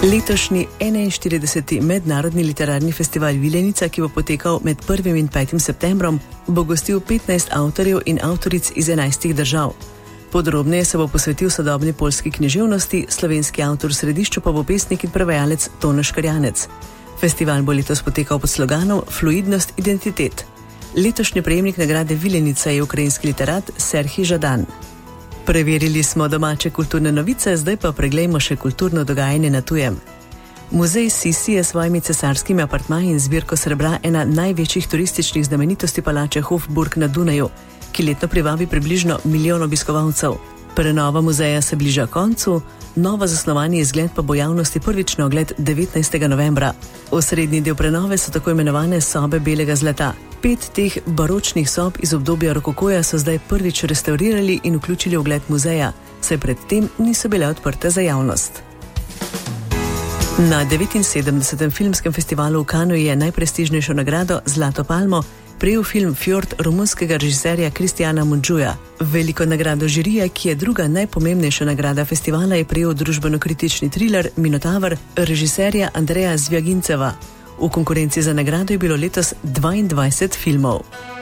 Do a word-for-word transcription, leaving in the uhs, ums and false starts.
Letošnji enainštirideseti mednarodni literarni festival Vilenica, ki bo potekal med prvim in petim septembrom, bo gostil petnajst avtorjev in avtoric iz enajstih držav. Podrobneje se bo posvetil sodobni poljski književnosti, slovenski avtor v središču pa bo pesnik in prevajalec Tonež Krjanec. Festival bo letos potekal pod sloganom Fluidnost identitet. Letošnji prejemnik nagrade Vilenica je ukrajinski literat Serhij Žadan. Preverili smo domače kulturne novice, zdaj pa preglejmo še kulturno dogajanje na tujem. Muzej Sisi je s svojimi cesarskimi apartmaji in zbirko srebra ena največjih turističnih znamenitosti palače Hofburg na Dunaju, ki letno privabi približno milijon obiskovalcev. Prenova muzeja se bliža koncu, novo zasnovani izgled pa bo javnosti prvič na ogled devetnajstega novembra. Osrednji del prenove so tako imenovane sobe belega zlata. Pet teh baročnih sob iz obdobja rokokoja so zdaj prvič restaurirali in vključili v ogled muzeja, saj predtem niso bile odprte za javnost. Na devetinsedemdesetem filmskem festivalu v Cannesu je najprestižnejšo nagrado Zlato palmo prejel film Fjord romunskega režiserja Kristjana Mungiuja. Veliko nagrado žirije, ki je druga najpomembnejša nagrada festivala, je prejel družbeno-kritični triler Minotaver režiserja Andreja Zvjaginceva. V konkurenci za nagrado je bilo letos dvaindvajset filmov.